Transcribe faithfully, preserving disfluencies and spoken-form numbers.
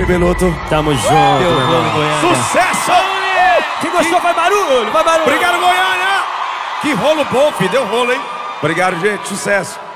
aí, Beloto. Tamo junto, Deu meu rolo em irmão. Goiânia. Sucesso! Quem gostou, vai barulho, vai barulho. Obrigado, Goiânia! Que rolo bom, filho. Deu rolo, hein? Obrigado, gente. Sucesso.